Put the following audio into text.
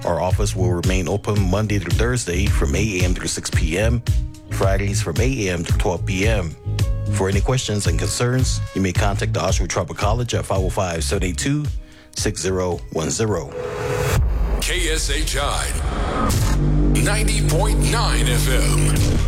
Our office will remain open Monday through Thursday from 8 a.m. through 6 p.m., Fridays from 8 a.m. to 12 p.m. For any questions and concerns, you may contact the Oshawa Tribal College at 505-782-6010. KSHI 90.9 FM.